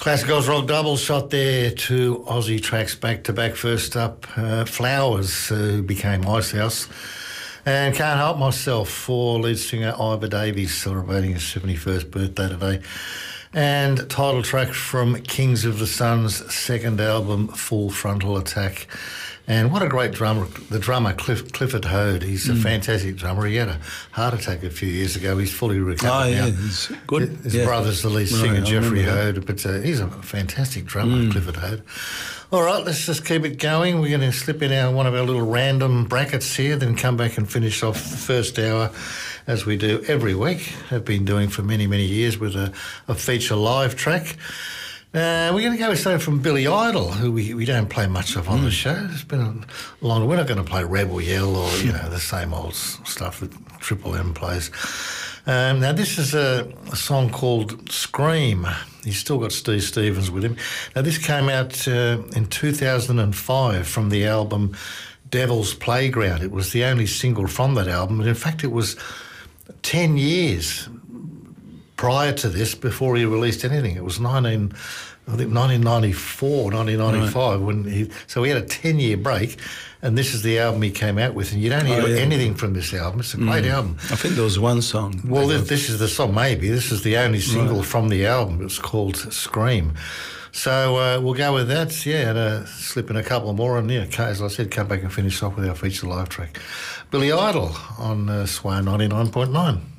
Classic Oz Rock double shot there, two Aussie tracks back to back. First up, Flowers, who became Icehouse, and Can't Help Myself for lead singer Ivor Davies, celebrating his 71st birthday today. And title track from Kings of the Sun's second album, Full Frontal Attack. And what a great drummer, the drummer Clifford Hode. He's a fantastic drummer. He had a heart attack a few years ago. He's fully recovered now. He's good. His brother's the lead singer, Jeffrey Hode, but he's a fantastic drummer, Clifford Hode. All right, let's just keep it going. We're going to slip in one of our little random brackets here, then come back and finish off the first hour as we do every week. Have been doing for many, many years with a feature live track. We're going to go with something from Billy Idol, who we don't play much of on the show. It's been a long. We're not going to play Rebel Yell or the same old stuff that Triple M plays. Now this is a song called Scream. He's still got Steve Stevens with him. Now this came out in 2005 from the album Devil's Playground. It was the only single from that album, and in fact it was 10 years prior to this, before he released anything. It was 1994, 1995, when so he had a 10-year break, and this is the album he came out with, and you don't hear anything from this album. It's a great album. I think there was one song. Well, this is the song, maybe. This is the only single from the album. It's called Scream. So we'll go with that, and slip in a couple more, and as I said, come back and finish off with our feature live track. Billy Idol on Sway 99.9.